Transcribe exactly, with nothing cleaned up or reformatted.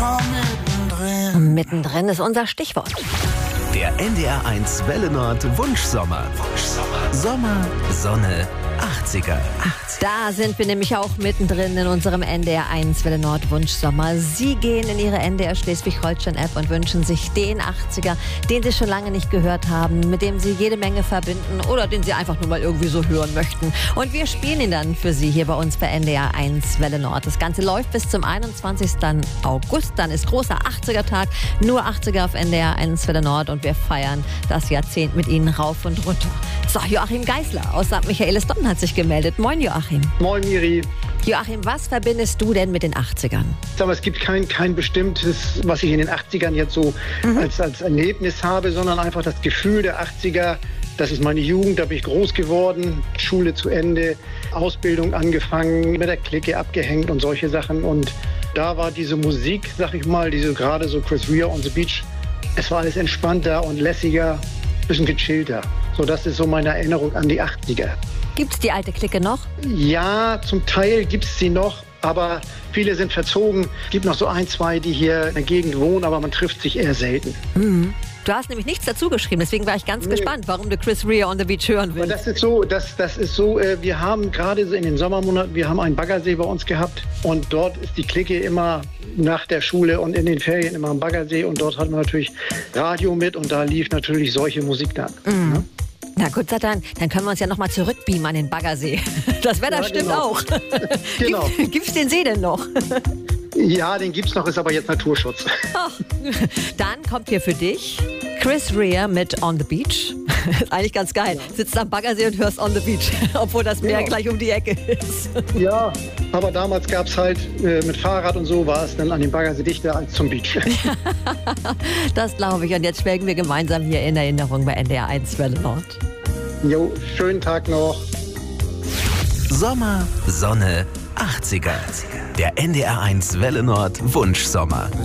immer mittendrin. Mittendrin ist unser Stichwort. Der N D R eins Welle Nord Wunschsommer. Wunschsommer. Sommer, Sonne, achtziger. Da sind wir nämlich auch mittendrin in unserem N D R eins Welle Nord Wunschsommer. Sie gehen in Ihre N D R Schleswig-Holstein-App und wünschen sich den achtziger, den Sie schon lange nicht gehört haben, mit dem Sie jede Menge verbinden oder den Sie einfach nur mal irgendwie so hören möchten. Und wir spielen ihn dann für Sie hier bei uns bei N D R eins Welle Nord. Das Ganze läuft bis zum einundzwanzigsten August. Dann ist großer achtziger-Tag, nur achtziger auf N D R eins Welle Nord und wir feiern das Jahrzehnt mit Ihnen rauf und runter. So, Joachim Geisler aus Sankt Michaelis-Donn hat sich gemeldet. Moin, Joachim. Moin, Miri. Joachim, was verbindest du denn mit den achtzigern? Aber es gibt kein, kein bestimmtes, was ich in den achtzigern jetzt so mhm. als, als Erlebnis habe, sondern einfach das Gefühl der achtziger. Das ist meine Jugend, da bin ich groß geworden, Schule zu Ende, Ausbildung angefangen, mit der Clique abgehängt und solche Sachen. Und da war diese Musik, sag ich mal, diese gerade so Chris Rea on the Beach, es war alles entspannter und lässiger, bisschen gechillter. So, das ist so meine Erinnerung an die achtziger. Gibt's die alte Clique noch? Ja, zum Teil gibt's sie noch, aber viele sind verzogen. Es gibt noch so ein, zwei, die hier in der Gegend wohnen, aber man trifft sich eher selten. Mhm. Du hast nämlich nichts dazu geschrieben, deswegen war ich ganz nee. gespannt, warum du Chris Rea on the Beach hören willst. Das ist so, das, das ist so, äh, wir haben gerade so in den Sommermonaten, wir haben einen Baggersee bei uns gehabt und dort ist die Clique immer nach der Schule und in den Ferien immer am Baggersee und dort hatten wir natürlich Radio mit und da lief natürlich solche Musik dann. Mhm. Ne? Na gut, dann, dann können wir uns ja noch mal zurückbeamen an den Baggersee. Das Wetter ja, stimmt genau. auch. Genau. Gibt, gibt's den See denn noch? Ja, den gibt's noch, ist aber jetzt Naturschutz. Ach, dann kommt hier für dich Chris Rea mit On the Beach. Ist eigentlich ganz geil. Ja. Sitzt am Baggersee und hörst On the Beach, obwohl das Meer ja. gleich um die Ecke ist. Ja, aber damals gab es halt äh, mit Fahrrad und so war es dann an dem Baggersee dichter als zum Beach. Das glaube ich. Und jetzt schwelgen wir gemeinsam hier in Erinnerung bei N D R eins Welle Nord. Jo, schönen Tag noch. Sommer, Sonne, achtziger. Der N D R eins Welle Nord Wunschsommer.